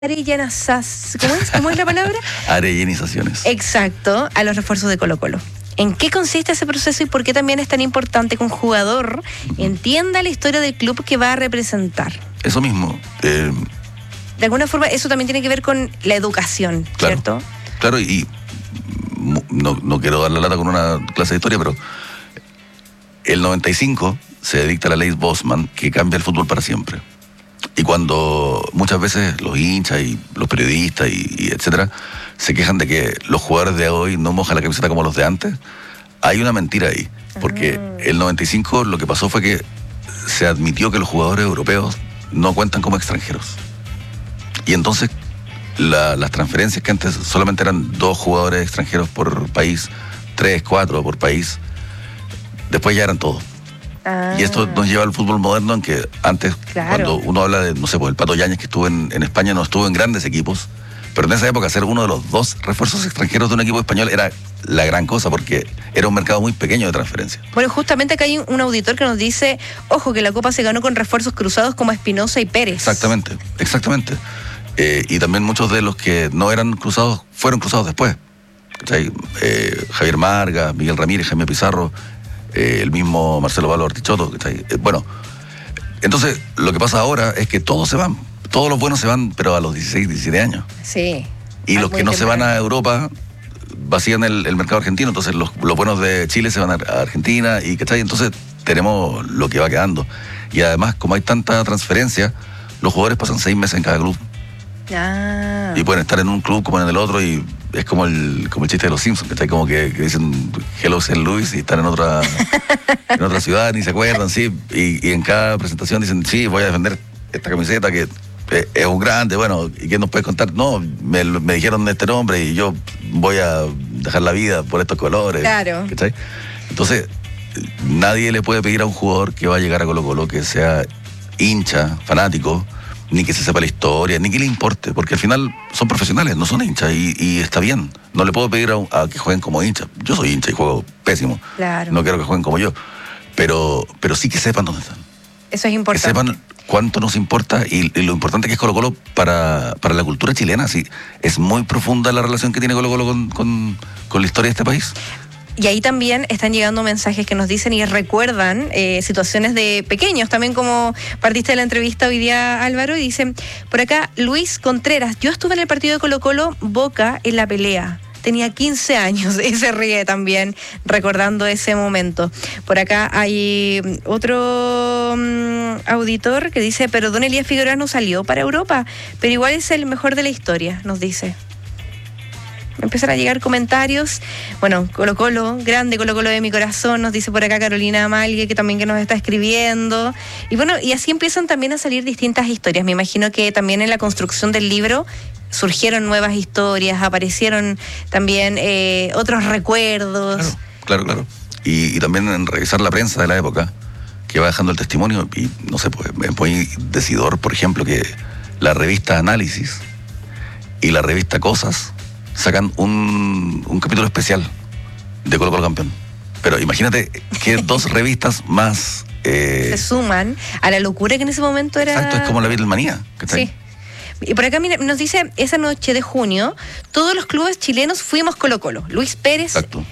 ¿Cómo es? ¿Cómo es la palabra? Arellanizaciones. Exacto, a los refuerzos de Colo-Colo. ¿En qué consiste ese proceso y por qué también es tan importante que un jugador entienda la historia del club que va a representar? Eso mismo. De alguna forma, eso también tiene que ver con la educación, Claro, ¿cierto? claro, y no quiero dar la lata con una clase de historia, pero el 95 se dicta la ley Bosman que cambia el fútbol para siempre. Y cuando muchas veces los hinchas y los periodistas y etcétera se quejan de que los jugadores de hoy no mojan la camiseta como los de antes, hay una mentira ahí. Porque el 95 lo que pasó fue que se admitió que los jugadores europeos no cuentan como extranjeros. Y entonces las transferencias que antes solamente eran 2 jugadores extranjeros por país, 3, 4 por país, después ya eran todos. Y esto nos lleva al fútbol moderno en que antes, cuando uno habla de, no sé, pues el Pato Yáñez que estuvo en España, no estuvo en grandes equipos, pero en esa época ser uno de los 2 refuerzos extranjeros de un equipo español era la gran cosa, porque era un mercado muy pequeño de transferencia. Bueno, justamente acá hay un auditor que nos dice, ojo, que la Copa se ganó con refuerzos cruzados como Espinosa y Pérez. Exactamente. Y también muchos de los que no eran cruzados, fueron cruzados después. Javier Marga, Miguel Ramírez, Jaime Pizarro, el mismo Marcelo Valo Artichoto. Bueno, entonces lo que pasa ahora es que todos se van. Todos los buenos se van, pero a los 16, 17 años. Sí. Y los que no se van a Europa vacían el mercado argentino. Entonces los buenos de Chile se van a Argentina. Y entonces tenemos lo que va quedando. Y además, como hay tanta transferencia, los jugadores pasan 6 meses en cada club. Y pueden estar en un club como en el otro, y es como el chiste de los Simpsons, que como que dicen Hello St. Louis y están en otra ciudad, ni se acuerdan, sí, y en cada presentación dicen, sí, voy a defender esta camiseta que es un grande, bueno, ¿y quién nos puede contar? No, me dijeron este nombre y yo voy a dejar la vida por estos colores. Claro. ¿Cachai? Entonces, nadie le puede pedir a un jugador que va a llegar a Colo-Colo que sea hincha, fanático, ni que se sepa la historia, ni que le importe, porque al final son profesionales, no son hinchas, y está bien. No le puedo pedir a que jueguen como hinchas. Yo soy hincha y juego pésimo. Claro. No quiero que jueguen como yo. Pero sí que sepan dónde están. Eso es importante. Que sepan cuánto nos importa y lo importante que es Colo-Colo para la cultura chilena. Sí, es muy profunda la relación que tiene Colo-Colo con la historia de este país. Y ahí también están llegando mensajes que nos dicen y recuerdan situaciones de pequeños, también como partiste de la entrevista hoy día, Álvaro, y dicen, por acá, Luis Contreras, yo estuve en el partido de Colo-Colo Boca en la pelea. Tenía 15 años y se ríe también recordando ese momento. Por acá hay otro auditor que dice, pero Don Elías Figueroa no salió para Europa, pero igual es el mejor de la historia, nos dice. Empiezan a llegar comentarios. Bueno, Colo-Colo, grande Colo-Colo de mi corazón, nos dice por acá Carolina Amalgue, que también que nos está escribiendo. Y bueno, y así empiezan también a salir distintas historias. Me imagino que también en la construcción del libro surgieron nuevas historias, aparecieron también otros recuerdos. Claro. Y también en revisar la prensa de la época, que va dejando el testimonio, y no sé, pues es muy decidor, por ejemplo, que la revista Análisis y la revista Cosas sacan un capítulo especial de Colo-Colo campeón. Pero imagínate que 2 revistas más se suman a la locura que en ese momento era. Exacto, es como la Beatlemanía. Sí. Y por acá mira, nos dice, esa noche de junio, todos los clubes chilenos fuimos Colo-Colo. Luis Pérez. Exacto.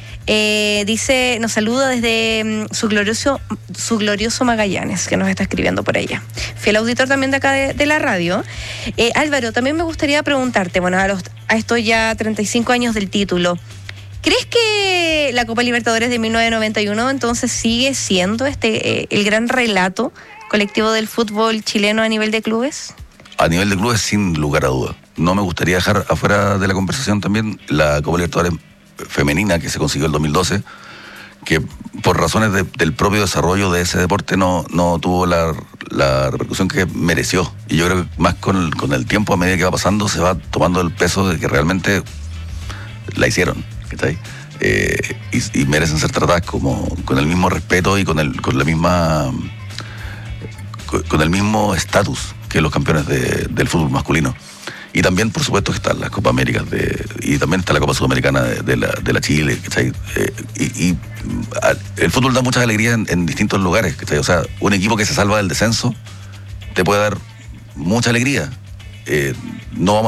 Dice, nos saluda desde su glorioso Magallanes, que nos está escribiendo por ella. Fiel auditor también de acá de la radio. Álvaro, también me gustaría preguntarte, bueno, a estos ya 35 años del título, ¿crees que la Copa Libertadores de 1991 entonces sigue siendo el gran relato colectivo del fútbol chileno a nivel de clubes? A nivel de clubes, sin lugar a duda. No me gustaría dejar afuera de la conversación también la Copa Libertadores femenina que se consiguió el 2012, que por razones del propio desarrollo de ese deporte no tuvo la repercusión que mereció. Y yo creo que más con el tiempo, a medida que va pasando, se va tomando el peso de que realmente la hicieron, ¿está ahí? Y merecen ser tratadas con el mismo respeto y con el mismo estatus que los campeones del fútbol masculino. Y también, por supuesto, que están las Copas Américas y también está la Copa Sudamericana de la Chile, ¿cachai? El fútbol da muchas alegrías en distintos lugares, ¿cachai? O sea, un equipo que se salva del descenso te puede dar mucha alegría. no vamos